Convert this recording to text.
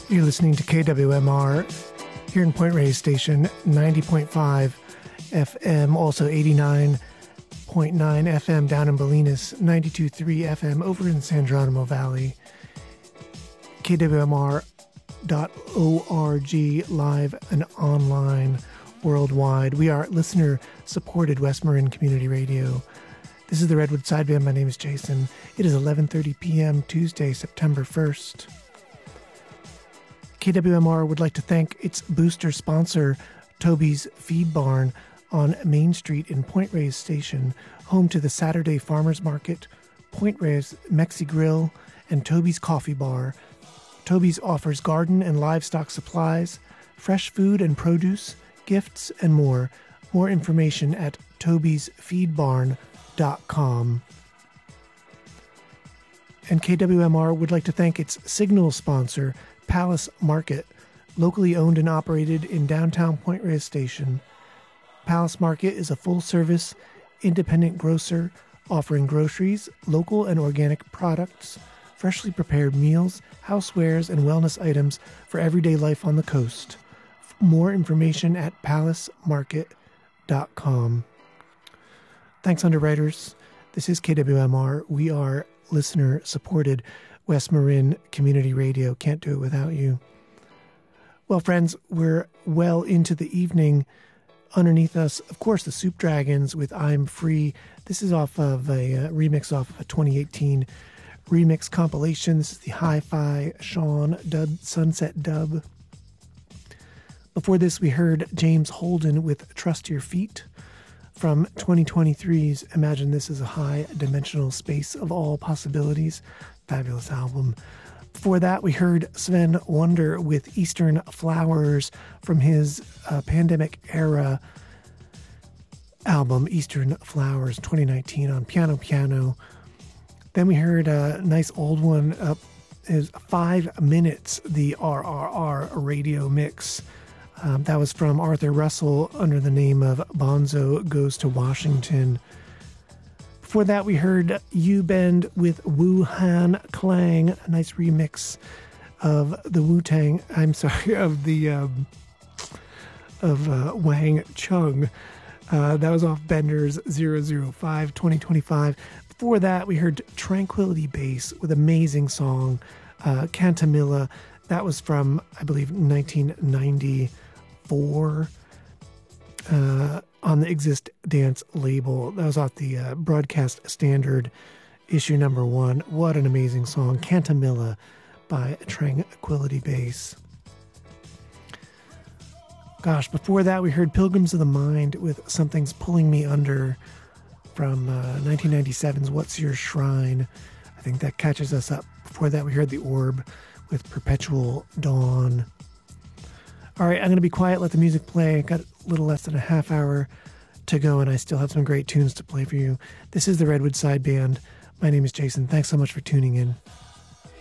You're listening to KWMR here in Point Reyes Station, 90.5 FM, also 89.9 FM down in Bolinas, 92.3 FM over in San Geronimo Valley, KWMR.org, live and online worldwide. We are listener-supported West Marin Community Radio. This is the Redwood Sideband. My name is Jason. It is 11:30 p.m. Tuesday, September 1st. KWMR would like to thank its booster sponsor, Toby's Feed Barn on Main Street in Point Reyes Station, home to the Saturday Farmers Market, Point Reyes Mexi Grill, and Toby's Coffee Bar. Toby's offers garden and livestock supplies, fresh food and produce, gifts, and more. More information at tobysfeedbarn.com. And KWMR would like to thank its signal sponsor, Palace Market, locally owned and operated in downtown Point Reyes Station. Palace Market is a full-service, independent grocer offering groceries, local and organic products, freshly prepared meals, housewares, and wellness items for everyday life on the coast. More information at palacemarket.com. Thanks, underwriters. This is KWMR. We are listener-supported West Marin Community Radio. Can't do it without you. Well, friends, we're well into the evening. Underneath us, of course, the Soup Dragons with I'm Free. This is off of a remix off of a 2018 remix compilation. This is the Hi-Fi Sean Sunset Dub. Before this, we heard James Holden with Trust Your Feet from 2023's Imagine This Is a High Dimensional Space of All Possibilities. Fabulous album. Before that, we heard Sven Wonder with Eastern Flowers from his pandemic era album, Eastern Flowers, 2019 on Piano Piano. Then we heard a nice old one, is 5 Minutes, the RRR radio mix. That was from Arthur Russell under the name of Bonzo Goes to Washington. Before that, we heard U-Bend with Wuhan Clang, a nice remix of the Wu-Tang, of Wang Chung. That was off Bender's 005 2025. Before that, we heard Tranquility Base with amazing song, Cantamilla. That was from, I believe, 1994. On the Exist Dance label. That was off the Broadcast Standard issue number 1. What an amazing song. Cantamilla by Tranquility Base. Gosh, before that we heard Pilgrims of the Mind with Something's Pulling Me Under from 1997's What's Your Shrine. I think that catches us up. Before that we heard The Orb with Perpetual Dawn. All right, I'm going to be quiet, let the music play. Got a little less than a half hour to go, and I still have some great tunes to play for you. This is the Redwood Sideband. My name is Jason. Thanks so much for tuning in.